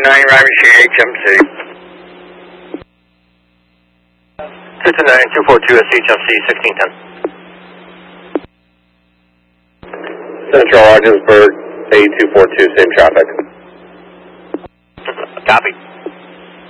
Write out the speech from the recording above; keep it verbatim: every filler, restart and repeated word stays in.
nine Roger C H M C. Citizen nine two four two S H M C sixteen ten. Central Ogdensburg, A two four two, same traffic. Copy.